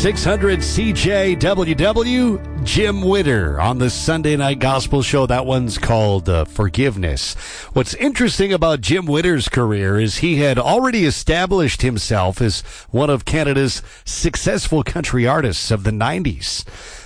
600 CJWW, Jim Witter on the Sunday Night Gospel Show. That one's called Forgiveness. What's interesting about Jim Witter's career is he had already established himself as one of Canada's successful country artists of the 90s.